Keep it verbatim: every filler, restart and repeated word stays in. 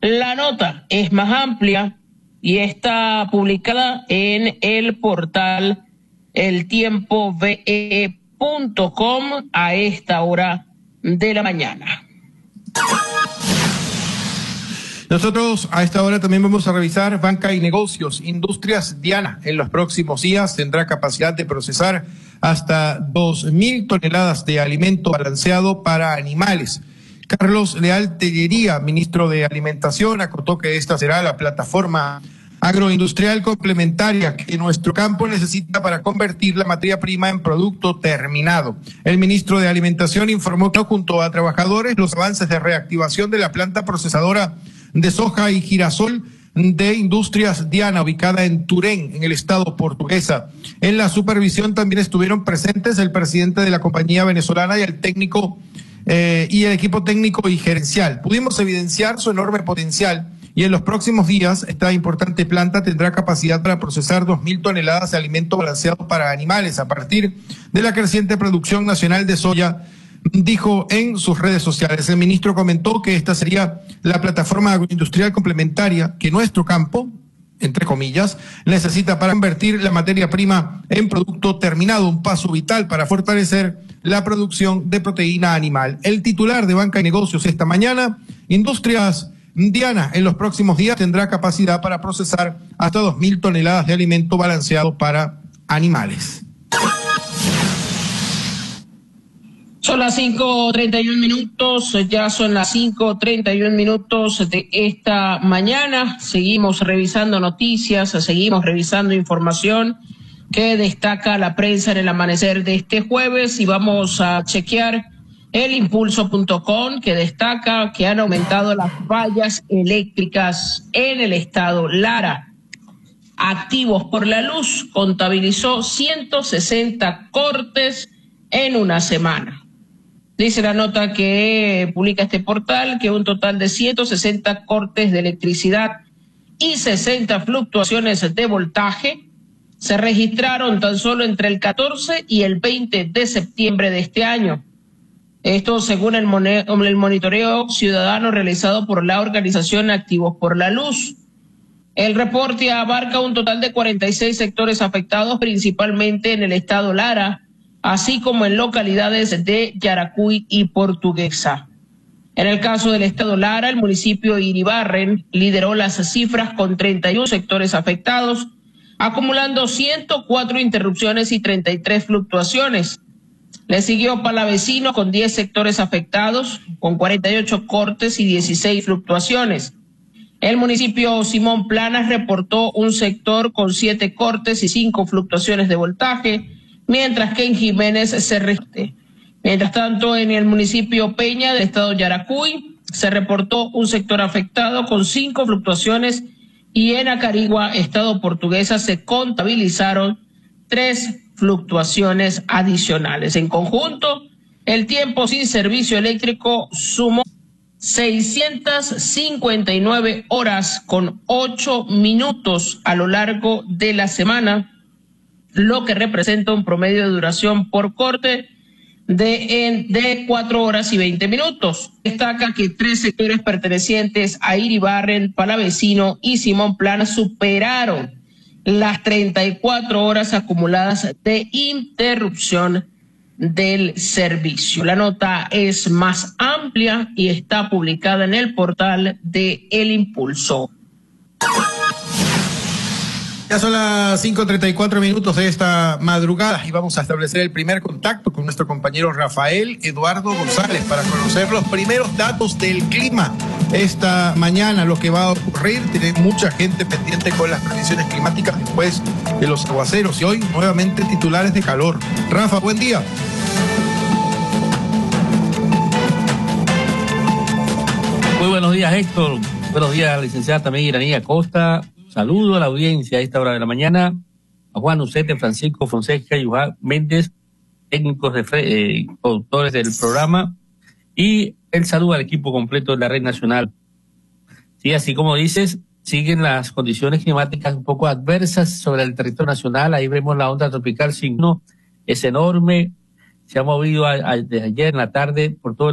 La nota es más amplia y está publicada en el portal el tiempo v e punto com a esta hora de la mañana. Nosotros a esta hora también vamos a revisar banca y negocios. Industrias Diana en los próximos días tendrá capacidad de procesar hasta dos mil toneladas de alimento balanceado para animales. Carlos Leal Tellería, ministro de Alimentación, acotó que esta será la plataforma agroindustrial complementaria que nuestro campo necesita para convertir la materia prima en producto terminado. El ministro de Alimentación informó que junto a trabajadores los avances de reactivación de la planta procesadora de soja y girasol de Industrias Diana, ubicada en Turén, en el estado portuguesa. En la supervisión también estuvieron presentes el presidente de la compañía venezolana y el técnico eh, y el equipo técnico y gerencial. Pudimos evidenciar su enorme potencial y en los próximos días esta importante planta tendrá capacidad para procesar dos mil toneladas de alimento balanceado para animales a partir de la creciente producción nacional de soya, dijo en sus redes sociales. El ministro comentó que esta sería la plataforma agroindustrial complementaria que nuestro campo, entre comillas, necesita para convertir la materia prima en producto terminado, un paso vital para fortalecer la producción de proteína animal. El titular de Banca y Negocios esta mañana, Industrias Diana, en los próximos días tendrá capacidad para procesar hasta dos mil toneladas de alimento balanceado para animales. Son las cinco treinta y un minutos, ya son las cinco treinta y un minutos de esta mañana. Seguimos revisando noticias, seguimos revisando información que destaca la prensa en el amanecer de este jueves y vamos a chequear el impulso punto com, que destaca que han aumentado las fallas eléctricas en el estado Lara. Activos por la Luz contabilizó ciento sesenta cortes en una semana. Dice la nota que publica este portal que un total de ciento sesenta cortes de electricidad y sesenta fluctuaciones de voltaje se registraron tan solo entre el catorce y el veinte de septiembre de este año. Esto según el, mon- el monitoreo ciudadano realizado por la organización Activos por la Luz. El reporte abarca un total de cuarenta y seis sectores afectados, principalmente en el estado Lara, así como en localidades de Yaracuy y Portuguesa. En el caso del estado Lara, el municipio Iribarren lideró las cifras con treinta y uno sectores afectados, acumulando ciento cuatro interrupciones y treinta y tres fluctuaciones. Le siguió Palavecino con diez sectores afectados, con cuarenta y ocho cortes y dieciséis fluctuaciones. El municipio Simón Planas reportó un sector con siete cortes y cinco fluctuaciones de voltaje, mientras que en Jiménez se registre. Mientras tanto, en el municipio Peña del estado Yaracuy se reportó un sector afectado con cinco fluctuaciones y en Acarigua, estado Portuguesa, se contabilizaron tres fluctuaciones adicionales. En conjunto, el tiempo sin servicio eléctrico sumó seiscientas cincuenta y nueve horas con ocho minutos a lo largo de la semana, lo que representa un promedio de duración por corte de, en, de cuatro horas y veinte minutos. Destaca que tres sectores pertenecientes a Iribarren, Palavecino y Simón Planas superaron las treinta y cuatro horas acumuladas de interrupción del servicio. La nota es más amplia y está publicada en el portal de El Impulso. Ya son las cinco treinta y cuatro minutos de esta madrugada y vamos a establecer el primer contacto con nuestro compañero Rafael Eduardo González para conocer los primeros datos del clima esta mañana, lo que va a ocurrir. Tiene mucha gente pendiente con las previsiones climáticas después de los aguaceros y hoy nuevamente titulares de calor. Rafa, buen día. Muy buenos días, Héctor. Buenos días, licenciada también Iraní Acosta. Saludo a la audiencia a esta hora de la mañana, a Juan Ucete, Francisco Fonseca y Juan Méndez, técnicos de eh, productores del programa, y el saludo al equipo completo de la Red Nacional. Sí, así como dices, siguen las condiciones climáticas un poco adversas sobre el territorio nacional. Ahí vemos la onda tropical signo, es enorme, se ha movido a, a, desde ayer en la tarde por todo el